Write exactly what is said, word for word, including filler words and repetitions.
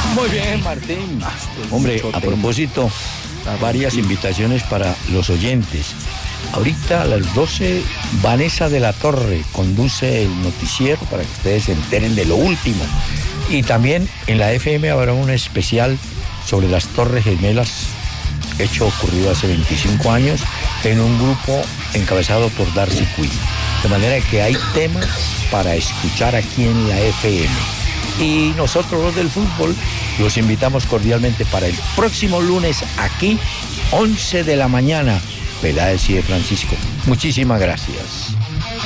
Muy bien, Martín. Hombre, a propósito, varias invitaciones para los oyentes. Ahorita a las doce, Vanessa de la Torre conduce el noticiero para que ustedes se enteren de lo último. Y también en la F M habrá un especial sobre las Torres Gemelas, hecho ocurrido hace veinticinco años, en un grupo encabezado por Darcy Quinn. De manera que hay temas para escuchar aquí en la F M. Y nosotros los del fútbol los invitamos cordialmente para el próximo lunes aquí, once de la mañana, Peláez y de Francisco. Muchísimas gracias.